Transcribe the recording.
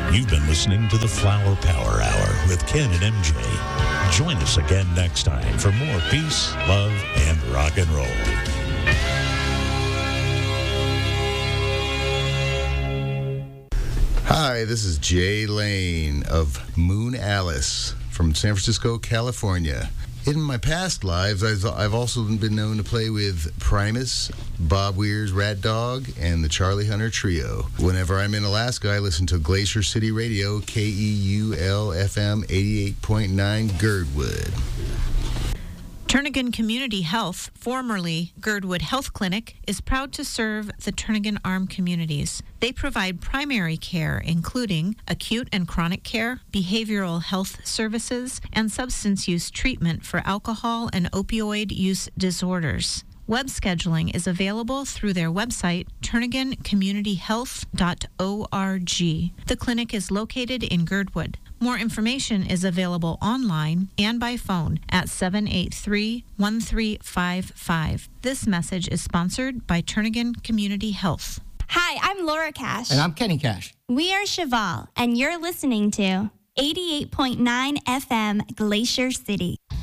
You've been listening to the Flower Power Hour with Ken and MJ. Join us again next time for more peace, love, and rock and roll. Hi, this is Jay Lane of Moon Alice from San Francisco, California. In my past lives, I've also been known to play with Primus, Bob Weir's Rat Dog, and the Charlie Hunter Trio. Whenever I'm in Alaska, I listen to Glacier City Radio, KEUL-FM 88.9 Girdwood. Turnagain Community Health, formerly Girdwood Health Clinic, is proud to serve the Turnagain Arm communities. They provide primary care, including acute and chronic care, behavioral health services, and substance use treatment for alcohol and opioid use disorders. Web scheduling is available through their website, TurnagainCommunityHealth.org. The clinic is located in Girdwood. More information is available online and by phone at 783-1355. This message is sponsored by Turnagain Community Health. Hi, I'm Laura Cash. And I'm Kenny Cash. We are Cheval, and you're listening to 88.9 FM Glacier City.